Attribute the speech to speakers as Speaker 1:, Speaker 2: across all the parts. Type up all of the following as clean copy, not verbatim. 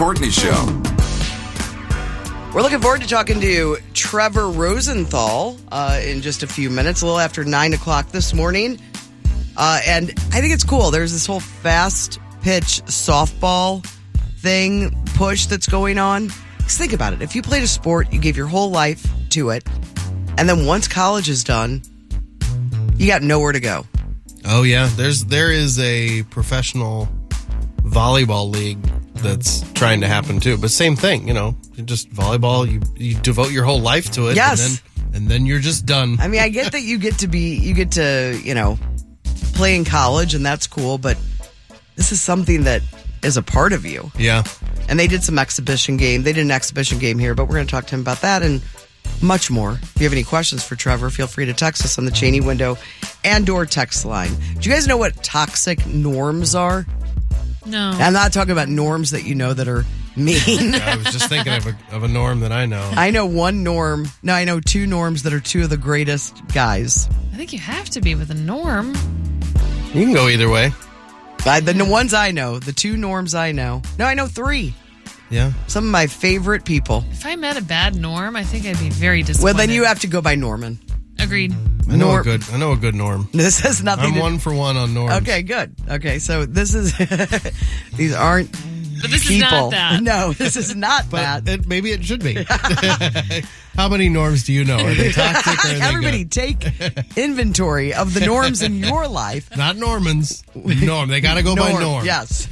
Speaker 1: Courtney Show.
Speaker 2: We're looking forward to talking to Trevor Rosenthal in just a few minutes, a little after 9 o'clock this morning. And I think it's cool. There's this whole fast pitch softball thing push that's going on. Just think about it. If you played a sport, you gave your whole life to it, and then once college is done, you got nowhere to go.
Speaker 3: Oh, yeah. There is a professional volleyball league that's trying to happen, too. But same thing, just volleyball, you devote your whole life to it.
Speaker 2: Yes.
Speaker 3: And then you're just done.
Speaker 2: I mean, I get that you get to play in college, and that's cool, but this is something that is a part of you.
Speaker 3: Yeah.
Speaker 2: And they did some exhibition game. They did an exhibition game here, but we're going to talk to him about that and much more. If you have any questions for Trevor, feel free to text us on the Cheney window and or text line. Do you guys know what toxic norms are?
Speaker 4: No.
Speaker 2: I'm not talking about norms that you know that are mean.
Speaker 3: I was just thinking of a norm that I know.
Speaker 2: I know one norm. No, I know two norms that are two of the greatest guys.
Speaker 4: I think you have to be with a norm.
Speaker 3: You can go either way.
Speaker 2: The ones I know, the two norms I know. No, I know three.
Speaker 3: Yeah.
Speaker 2: Some of my favorite people.
Speaker 4: If I met a bad norm, I think I'd be very disappointed.
Speaker 2: Well, then you have to go by Norman.
Speaker 4: Agreed.
Speaker 3: I know a good norm.
Speaker 2: This has nothing
Speaker 3: I'm 1 for 1 on norms.
Speaker 2: Okay, good. Okay, so this is these aren't
Speaker 4: But this
Speaker 2: people.
Speaker 4: is not that.
Speaker 2: No, this is not
Speaker 3: But
Speaker 2: that.
Speaker 3: maybe it should be. How many norms do you know? Are they toxic or are they
Speaker 2: Everybody
Speaker 3: good?
Speaker 2: take inventory of the norms in your life.
Speaker 3: Not Normans. Norm. They got to go by norm.
Speaker 2: Yes.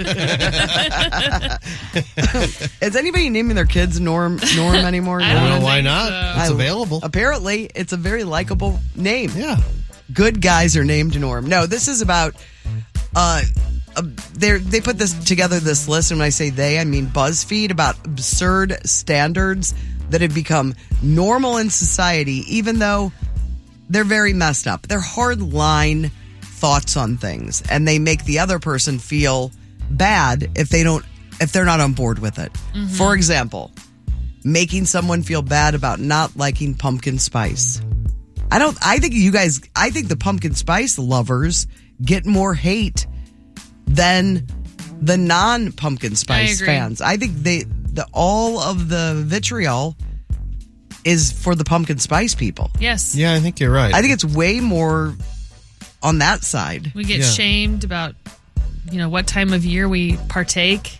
Speaker 2: Is anybody naming their kids Norm anymore?
Speaker 4: I don't
Speaker 3: Well,
Speaker 4: think
Speaker 3: why not?
Speaker 4: so.
Speaker 3: It's available.
Speaker 2: Apparently, it's a very likable name.
Speaker 3: Yeah.
Speaker 2: Good guys are named Norm. No, this is about. They put this together, this list, and when I say they, I mean BuzzFeed, about absurd standards that have become normal in society, even though they're very messed up. They're hard line thoughts on things, and they make the other person feel bad if they're not on board with it.
Speaker 4: Mm-hmm.
Speaker 2: For example, making someone feel bad about not liking pumpkin spice. I think the pumpkin spice lovers get more hate than the non-pumpkin spice fans. I think all of the vitriol is for the pumpkin spice people.
Speaker 4: Yes.
Speaker 3: Yeah, I think you're right.
Speaker 2: I think it's way more on that side.
Speaker 4: We get shamed about, what time of year we partake.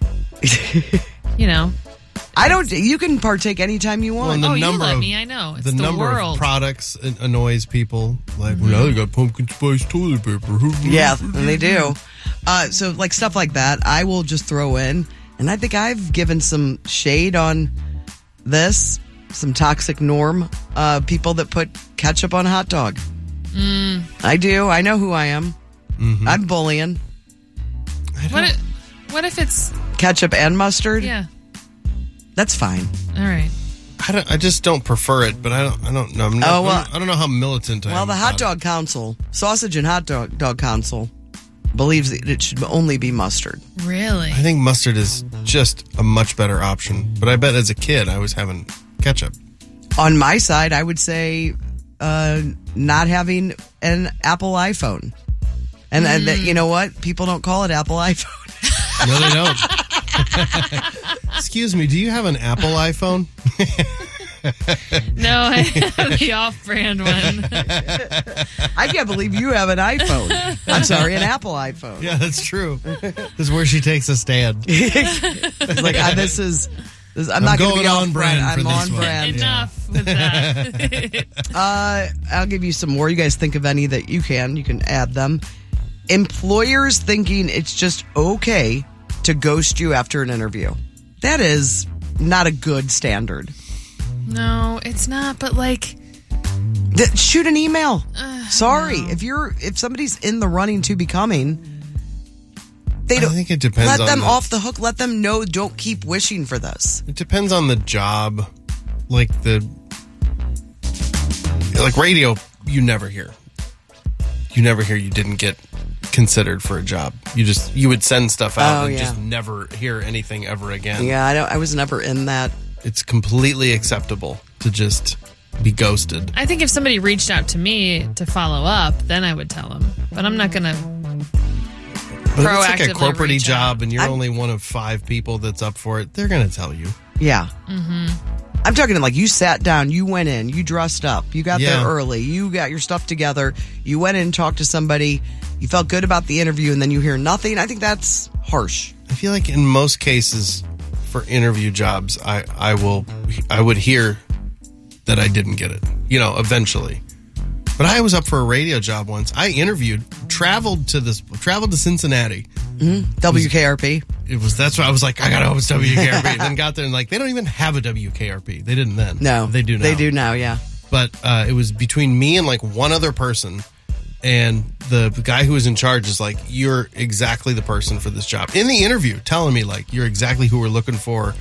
Speaker 2: You can partake anytime you want.
Speaker 3: Well,
Speaker 4: you let me. I know. It's the
Speaker 3: number
Speaker 4: world.
Speaker 3: of products annoys people. Like, now they got pumpkin spice toilet paper.
Speaker 2: Yeah, and they do. So, stuff like that, I will just throw in. And I think I've given some shade on this, some toxic norm people that put ketchup on a hot dog. I do. I know who I am. Mm-hmm. I'm bullying.
Speaker 4: What if it's
Speaker 2: ketchup and mustard?
Speaker 4: Yeah.
Speaker 2: That's fine.
Speaker 4: All right.
Speaker 3: I just don't prefer it, but I don't know. I don't know how militant I am.
Speaker 2: Well, the Hot Dog Council, Sausage and Hot Dog Council, believes that it should only be mustard.
Speaker 4: Really?
Speaker 3: I think mustard is just a much better option. But I bet as a kid, I was having ketchup.
Speaker 2: On my side, I would say not having an Apple iPhone. And you know what? People don't call it Apple iPhone.
Speaker 3: No, they don't. Excuse me, do you have an Apple iPhone?
Speaker 4: No, I have the off-brand one.
Speaker 2: I can't believe you have an iPhone. I'm sorry, an Apple iPhone.
Speaker 3: Yeah, that's true. This is where she takes a stand.
Speaker 2: It's like, I'm not going to be
Speaker 3: on brand.
Speaker 2: I'm
Speaker 3: for
Speaker 2: on
Speaker 3: this
Speaker 2: brand.
Speaker 4: Enough with that.
Speaker 2: I'll give you some more. You guys think of any that you can add them. Employers thinking it's just okay to ghost you after an interview. That is not a good standard.
Speaker 4: No, it's not, but
Speaker 2: shoot an email. Sorry. No. If somebody's in the running to be coming, I
Speaker 3: think it depends
Speaker 2: let
Speaker 3: on
Speaker 2: them off the hook. Let them know, don't keep wishing for this.
Speaker 3: It depends on the job. Like radio, you never hear. You never hear you didn't get considered for a job. You would send stuff out and just never hear anything ever again.
Speaker 2: Yeah, I was never in that.
Speaker 3: It's completely acceptable to just be ghosted.
Speaker 4: I think if somebody reached out to me to follow up, then I would tell them. But I'm not going to
Speaker 3: But if it's like a
Speaker 4: proactively
Speaker 3: corporate-y
Speaker 4: reach
Speaker 3: job
Speaker 4: out.
Speaker 3: and you're only one of 5 people that's up for it, they're going to tell you.
Speaker 2: Yeah. I'm talking like you sat down, you went in, you dressed up, you got
Speaker 3: Yeah.
Speaker 2: there early, you got your stuff together, you went in and talked to somebody, you felt good about the interview, and then you hear nothing. I think that's harsh.
Speaker 3: I feel like in most cases for interview jobs, I would hear that I didn't get it, eventually. But I was up for a radio job once. I interviewed, traveled to Cincinnati.
Speaker 2: WKRP.
Speaker 3: That's why I was like, I gotta hope it's WKRP. And then got there and they don't even have a WKRP. They didn't then.
Speaker 2: No.
Speaker 3: They do now.
Speaker 2: They do now, yeah.
Speaker 3: But it was between me and one other person. And the guy who was in charge is like, you're exactly the person for this job. In the interview, telling me you're exactly who we're looking for.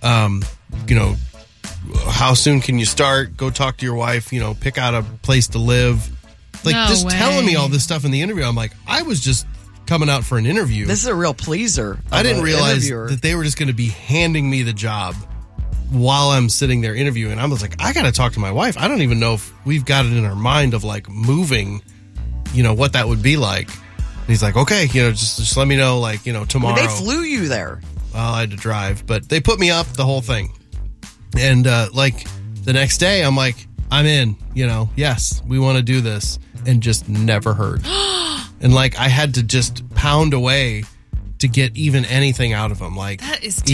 Speaker 3: How soon can you start? Go talk to your wife, pick out a place to live.
Speaker 4: No
Speaker 3: just
Speaker 4: way.
Speaker 3: telling me all this stuff in the interview. I'm like, I was just coming out for an interview.
Speaker 2: This is a real pleaser.
Speaker 3: I didn't realize
Speaker 2: interviewer.
Speaker 3: that they were just going to be handing me the job while I'm sitting there interviewing. I was like, I got to talk to my wife. I don't even know if we've got it in our mind of moving, what that would be like. And he's like, okay, just let me know, tomorrow.
Speaker 2: They flew you there.
Speaker 3: Well, I had to drive, but they put me up the whole thing. And the next day, I'm like, I'm in, yes, we want to do this. And just never heard. And I had to just pound away to get even anything out of them.
Speaker 4: That is
Speaker 3: even